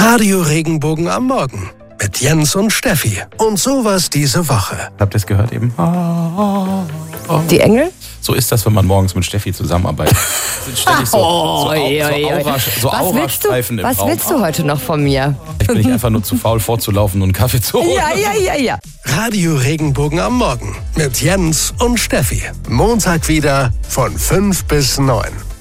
Radio Regenbogen am Morgen mit Jens und Steffi. Und sowas diese Woche. Habt ihr es gehört eben? Die Engel? So ist das, wenn man morgens mit Steffi zusammenarbeitet. Sind ständig so Aurastreifen im Raum. Was willst du heute noch von mir? Ich bin nicht einfach nur zu faul vorzulaufen und einen Kaffee zu holen. Ja. Radio Regenbogen am Morgen mit Jens und Steffi. Montag wieder von 5 bis 9.